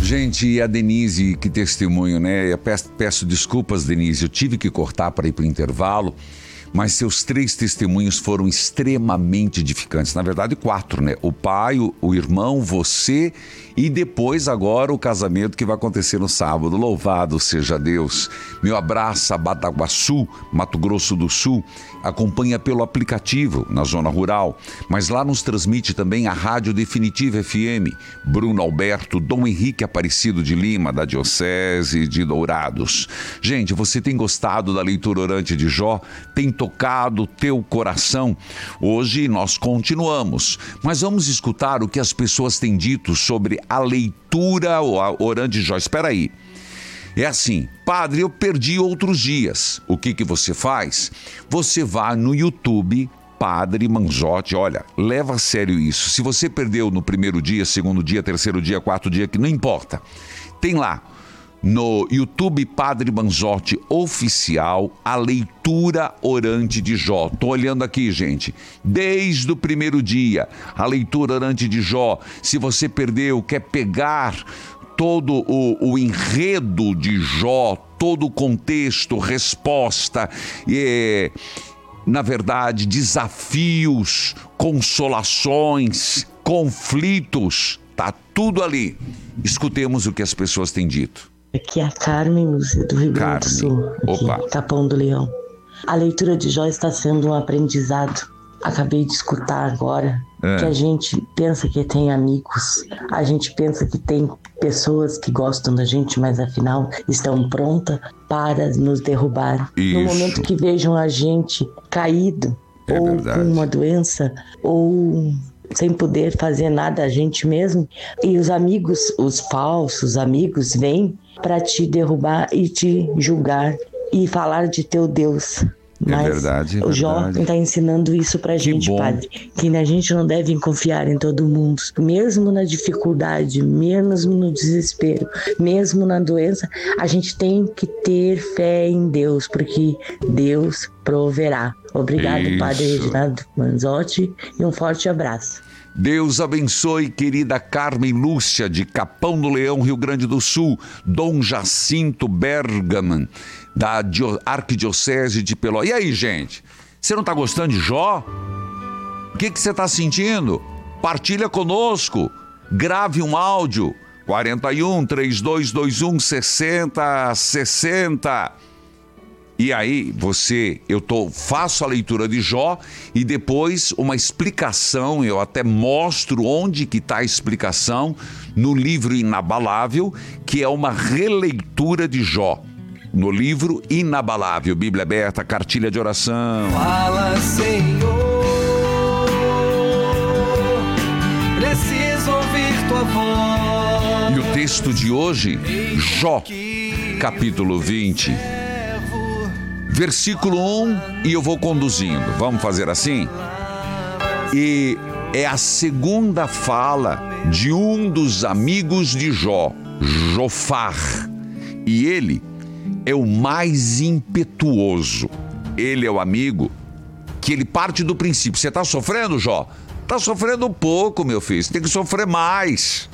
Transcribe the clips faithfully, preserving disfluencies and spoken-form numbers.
Gente, e a Denise, que testemunho, né? Eu peço, peço desculpas, Denise, eu tive que cortar para ir para o intervalo, mas seus três testemunhos foram extremamente edificantes. Na verdade, quatro, né? O pai, o, o irmão, você e depois agora o casamento que vai acontecer no sábado. Louvado seja Deus. Meu abraço a Bataguaçu, Mato Grosso do Sul. Acompanha pelo aplicativo na zona rural, mas lá nos transmite também a Rádio Definitiva F M. Bruno Alberto, Dom Henrique Aparecido de Lima, da Diocese de Dourados. Gente, você tem gostado da leitura orante de Jó? Tem tocado o teu coração? Hoje nós continuamos, mas vamos escutar o que as pessoas têm dito sobre a leitura orante de Jó. Espera aí. É assim, padre, eu perdi outros dias. O que que você faz? Você vai no YouTube, Padre Manzotti, olha, leva a sério isso. Se você perdeu no primeiro dia, segundo dia, terceiro dia, quarto dia, que não importa. Tem lá no YouTube Padre Manzotti Oficial a leitura orante de Jó. Tô olhando aqui, gente. Desde o primeiro dia, a leitura orante de Jó. Se você perdeu, quer pegar todo o, o enredo de Jó, todo o contexto, resposta, é, na verdade, desafios, consolações, conflitos, tá tudo ali. Escutemos o que as pessoas têm dito. Aqui é a Carmen Lúcia, do Rio Grande do Sul, aqui, Opa. Capão do Leão. A leitura de Jó está sendo um aprendizado. Acabei de escutar agora é. que a gente pensa que tem amigos, a gente pensa que tem pessoas que gostam da gente, mas afinal estão prontas para nos derrubar. Isso. No momento que vejam a gente caído, é ou verdade. com uma doença, ou sem poder fazer nada a gente mesmo, e os amigos, os falsos amigos, vêm para te derrubar e te julgar e falar de teu Deus. Mas é verdade, é o Jó verdade. está ensinando isso pra Que gente, bom. padre. Que a gente não deve confiar em todo mundo. Mesmo na dificuldade, mesmo no desespero, mesmo na doença, a gente tem que ter fé em Deus, porque Deus proverá. Obrigado, isso. Padre Reginaldo Manzotti, e um forte abraço. Deus abençoe, querida Carmen Lúcia, de Capão do Leão, Rio Grande do Sul. Dom Jacinto Bergaman, da Arquidiocese de Peló. E aí, gente? Você não está gostando de Jó? O que que você está sentindo? Partilha conosco. Grave um áudio. quarenta e um, trinta e dois vinte e um, sessenta, sessenta. E aí, você, eu tô, faço a leitura de Jó e depois uma explicação, eu até mostro onde que está a explicação no livro Inabalável, que é uma releitura de Jó. No livro Inabalável, Bíblia aberta, cartilha de oração. Fala, Senhor, preciso ouvir tua voz. E o texto de hoje, Jó, capítulo vinte. Versículo um, e eu vou conduzindo. Vamos fazer assim? E é a segunda fala de um dos amigos de Jó, Jofar. E ele é o mais impetuoso. Ele é o amigo que ele parte do princípio. Você está sofrendo, Jó? Está sofrendo pouco, meu filho. Você tem que sofrer mais.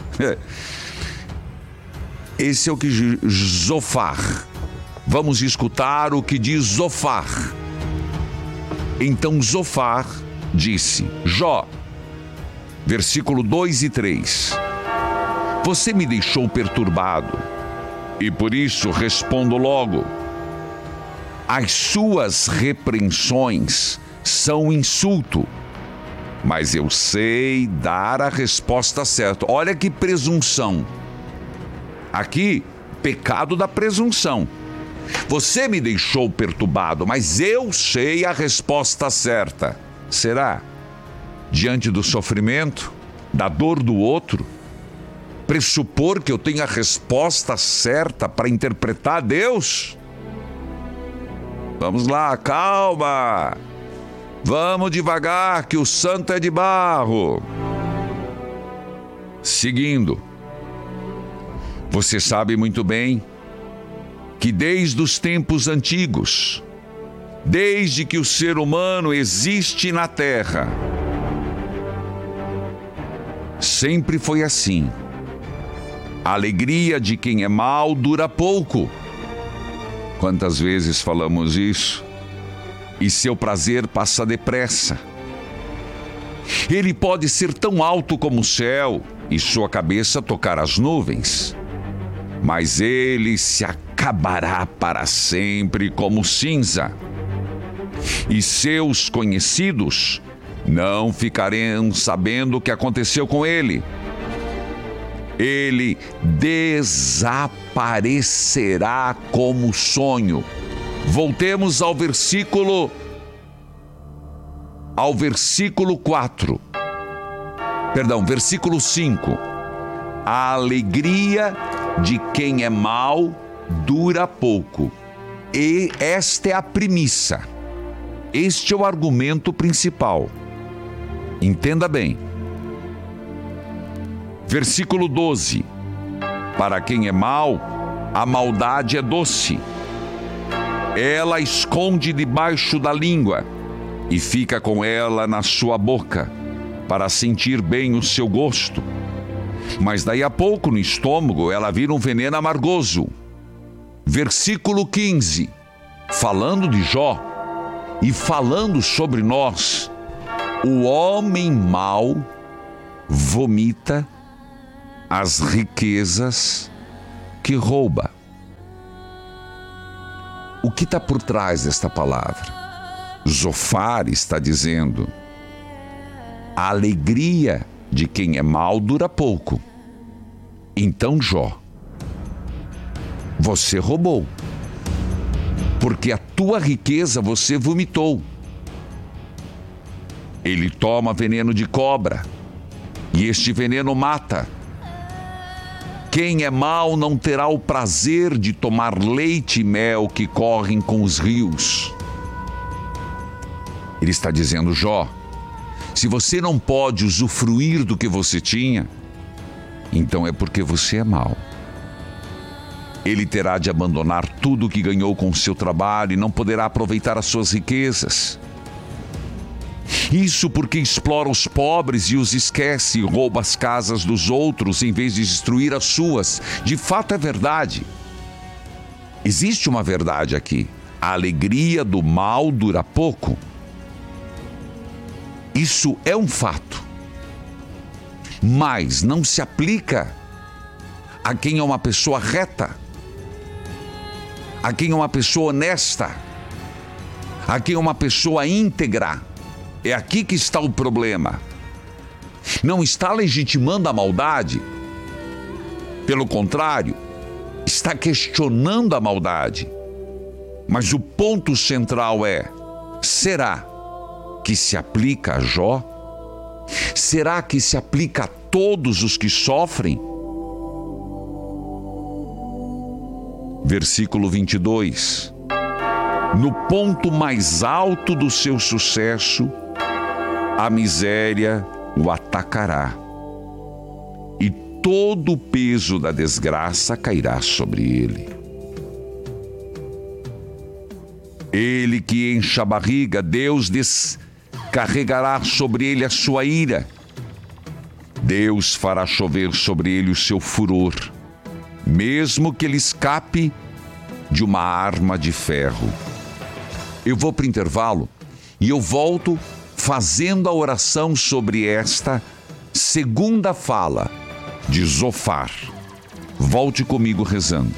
Esse é o que Jofar. Vamos escutar o que diz Zofar. Então Zofar disse, Jó, versículo dois e três. Você me deixou perturbado, e por isso respondo logo. As suas repreensões são insulto, mas eu sei dar a resposta certa. Olha que presunção. Aqui, pecado da presunção. Você me deixou perturbado, mas eu sei a resposta certa. Será? Diante do sofrimento, da dor do outro, pressupor que eu tenho a resposta certa para interpretar Deus? Vamos lá, calma. Vamos devagar, que o santo é de barro. Seguindo. Você sabe muito bem que desde os tempos antigos, desde que o ser humano existe na Terra, sempre foi assim. A alegria de quem é mau dura pouco. Quantas vezes falamos isso? E seu prazer passa depressa. Ele pode ser tão alto como o céu e sua cabeça tocar as nuvens, mas ele se acabará para sempre como cinza. E seus conhecidos não ficarão sabendo o que aconteceu com ele. Ele desaparecerá como sonho. Voltemos ao versículo ao versículo quatro. Perdão, versículo cinco. A alegria de quem é mau dura pouco. E esta é a premissa. Este é o argumento principal. Entenda bem. Versículo doze. Para quem é mau, a maldade é doce. Ela esconde debaixo da língua e fica com ela na sua boca, para sentir bem o seu gosto. Mas daí a pouco no estômago ela vira um veneno amargoso. Versículo quinze. Falando de Jó e falando sobre nós, o homem mau vomita as riquezas que rouba. O que está por trás desta palavra? Zofar está dizendo: a alegria de quem é mau dura pouco. Então, Jó, você roubou, porque a tua riqueza você vomitou. Ele toma veneno de cobra, e este veneno mata. Quem é mau não terá o prazer de tomar leite e mel que correm com os rios. Ele está dizendo: Jó, se você não pode usufruir do que você tinha, então é porque você é mau. Ele terá de abandonar tudo o que ganhou com o seu trabalho e não poderá aproveitar as suas riquezas. Isso porque explora os pobres e os esquece e rouba as casas dos outros em vez de destruir as suas. De fato é verdade. Existe uma verdade aqui. A alegria do mal dura pouco. Isso é um fato. Mas não se aplica a quem é uma pessoa reta, a quem é uma pessoa honesta, a quem é uma pessoa íntegra. É aqui que está o problema. Não está legitimando a maldade. Pelo contrário, está questionando a maldade. Mas o ponto central é: será que se aplica a Jó? Será que se aplica a todos os que sofrem? Versículo vinte e dois. No ponto mais alto do seu sucesso, a miséria o atacará, e todo o peso da desgraça cairá sobre ele. Ele que enche a barriga, Deus descarregará sobre ele a sua ira. Deus fará chover sobre ele o seu furor, mesmo que ele escape de uma arma de ferro. Eu vou para o intervalo e eu volto fazendo a oração sobre esta segunda fala de Zofar. Volte comigo rezando.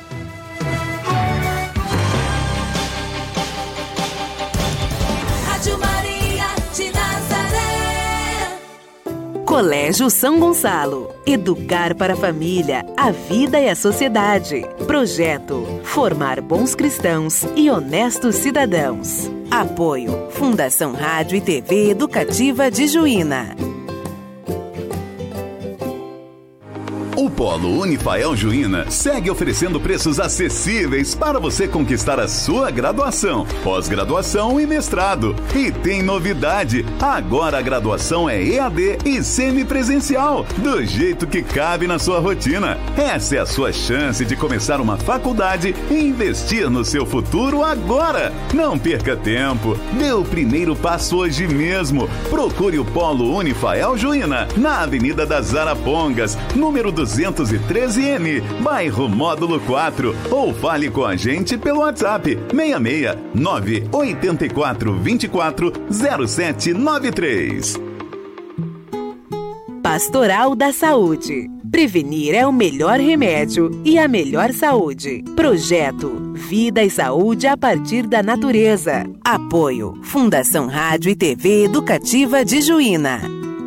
Rádio Maria de Nazaré. Colégio São Gonçalo. Educar para a família, a vida e a sociedade. Projeto: formar bons cristãos e honestos cidadãos. Apoio: Fundação Rádio e T V Educativa de Juína. O Polo Unifael Juína segue oferecendo preços acessíveis para você conquistar a sua graduação, pós-graduação e mestrado. E tem novidade, agora a graduação é E A D e semipresencial, do jeito que cabe na sua rotina. Essa é a sua chance de começar uma faculdade e investir no seu futuro agora. Não perca tempo, dê o primeiro passo hoje mesmo. Procure o Polo Unifael Juína, na Avenida das Arapongas, número duzentos duzentos e treze N, bairro Módulo quatro, ou fale com a gente pelo WhatsApp seis seis nove oito quatro dois quatro zero sete nove três. Pastoral da Saúde. Prevenir é o melhor remédio e a melhor saúde. Projeto Vida e Saúde a partir da natureza. Apoio Fundação Rádio e T V Educativa de Juína.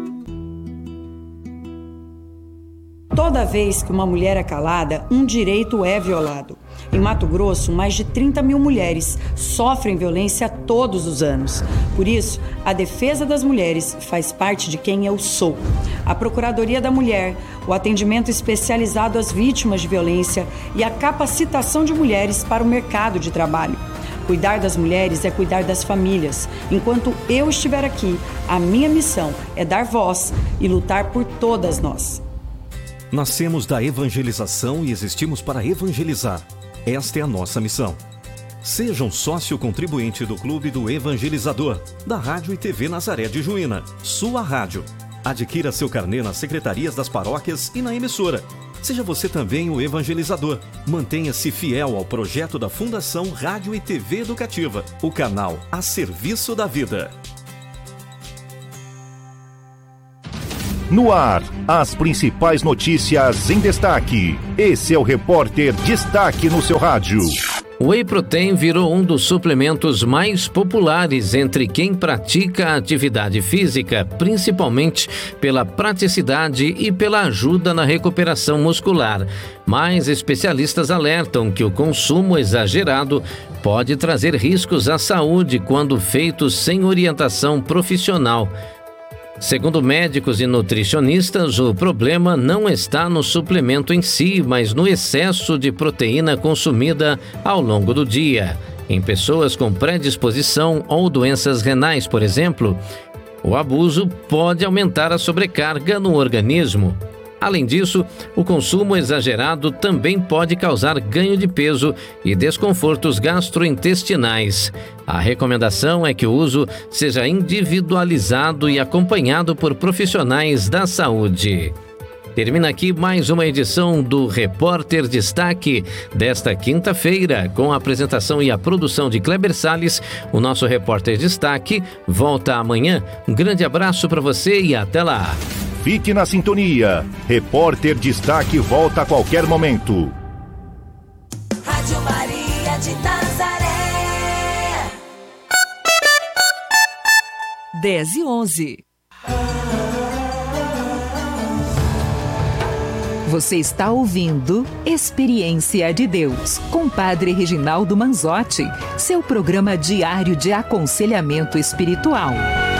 Toda vez que uma mulher é calada, um direito é violado. Em Mato Grosso, mais de trinta mil mulheres sofrem violência todos os anos. Por isso, a defesa das mulheres faz parte de quem eu sou. A Procuradoria da Mulher, o atendimento especializado às vítimas de violência e a capacitação de mulheres para o mercado de trabalho. Cuidar das mulheres é cuidar das famílias. Enquanto eu estiver aqui, a minha missão é dar voz e lutar por todas nós. Nascemos da evangelização e existimos para evangelizar. Esta é a nossa missão. Seja um sócio contribuinte do Clube do Evangelizador, da Rádio e T V Nazaré de Juína, sua rádio. Adquira seu carnê nas secretarias das paróquias e na emissora. Seja você também o evangelizador. Mantenha-se fiel ao projeto da Fundação Rádio e T V Educativa, o canal a serviço da vida. No ar, as principais notícias em destaque. Esse é o Repórter Destaque no seu rádio. O Whey Protein virou um dos suplementos mais populares entre quem pratica atividade física, principalmente pela praticidade e pela ajuda na recuperação muscular. Mas especialistas alertam que o consumo exagerado pode trazer riscos à saúde quando feito sem orientação profissional. Segundo médicos e nutricionistas, o problema não está no suplemento em si, mas no excesso de proteína consumida ao longo do dia. Em pessoas com predisposição ou doenças renais, por exemplo, o abuso pode aumentar a sobrecarga no organismo. Além disso, o consumo exagerado também pode causar ganho de peso e desconfortos gastrointestinais. A recomendação é que o uso seja individualizado e acompanhado por profissionais da saúde. Termina aqui mais uma edição do Repórter Destaque desta quinta-feira, com a apresentação e a produção de Kleber Salles. O nosso Repórter Destaque volta amanhã. Um grande abraço para você e até lá. Fique na sintonia. Repórter Destaque volta a qualquer momento. Rádio Maria de Nazaré. dez e onze. Você está ouvindo Experiência de Deus, com Padre Reginaldo Manzotti, seu programa diário de aconselhamento espiritual.